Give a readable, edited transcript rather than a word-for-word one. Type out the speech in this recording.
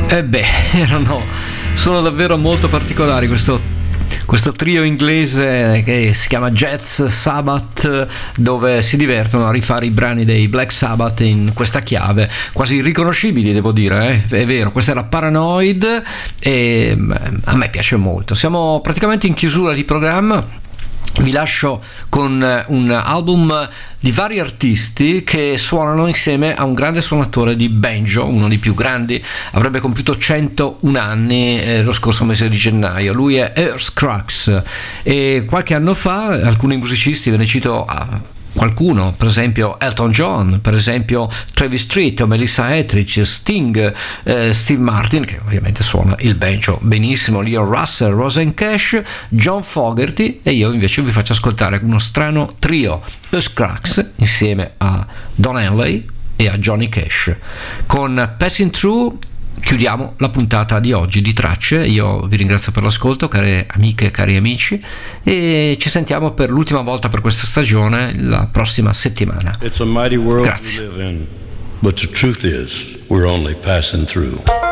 Sono davvero molto particolari questo trio inglese che si chiama Jazz Sabbath, dove si divertono a rifare i brani dei Black Sabbath in questa chiave, quasi irriconoscibili, devo dire, è vero. Questa era Paranoid e a me piace molto. Siamo praticamente in chiusura di programma. Vi lascio con un album di vari artisti che suonano insieme a un grande suonatore di banjo, uno dei più grandi, avrebbe compiuto 101 anni lo scorso mese di gennaio. Lui è Earl Scruggs e qualche anno fa alcuni musicisti, ve ne cito qualcuno, per esempio Elton John, per esempio Travis Tritt o Melissa Etheridge, Sting, Steve Martin, che ovviamente suona il banjo benissimo, Leon Russell, Rosanne Cash, John Fogerty, e io invece vi faccio ascoltare uno strano trio, The Scruggs insieme a Don Henley e a Johnny Cash. Con Passing Through chiudiamo la puntata di oggi di Tracce. Io vi ringrazio per l'ascolto, care amiche e cari amici, e ci sentiamo per l'ultima volta per questa stagione la prossima settimana. It's a mighty world Grazie. we live in, but the truth is we're only passing through.